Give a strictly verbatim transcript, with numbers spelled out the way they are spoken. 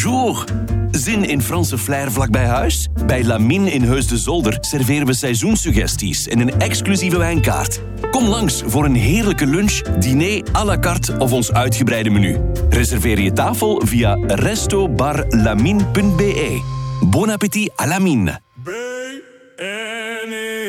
bonjour. Zin in Franse flair vlak bij huis? Bij Lamine in Heus de Zolder serveren we seizoenssuggesties en een exclusieve wijnkaart. Kom langs voor een heerlijke lunch, diner à la carte of ons uitgebreide menu. Reserveer je tafel via resto bar lamine punt be. Bon appétit à Lamine. B N